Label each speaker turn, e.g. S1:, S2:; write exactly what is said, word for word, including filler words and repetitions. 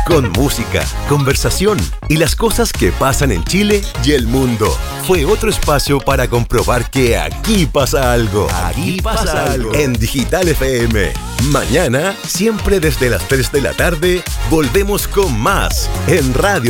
S1: con música, conversación y las cosas que pasan en Chile y el mundo. Fue otro espacio para comprobar que aquí pasa algo. Aquí pasa algo. En Digital F M. Mañana, siempre desde las tres de la tarde, volvemos con más en Radio